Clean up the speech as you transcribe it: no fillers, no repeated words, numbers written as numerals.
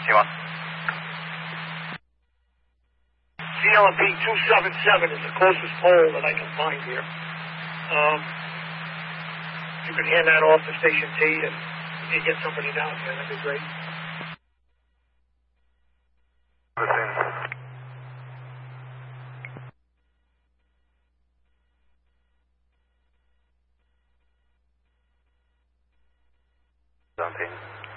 T1. CLMP 277 is the closest pole that I can find here. You can hand that off to Station T and you get somebody down here. That'd be great. Something.